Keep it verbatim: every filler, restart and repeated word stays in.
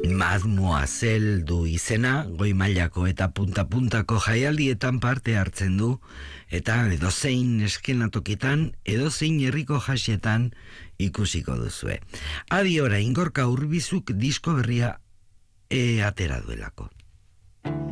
Mademoiselle du izena, goi mailako eta punta-puntako jaialdietan parte hartzen du, eta edozein eskenatokitan, edozein herriko jasietan ikusiko duzue. Adi orain Gorka Urbizuk disko berria e, atera duelako.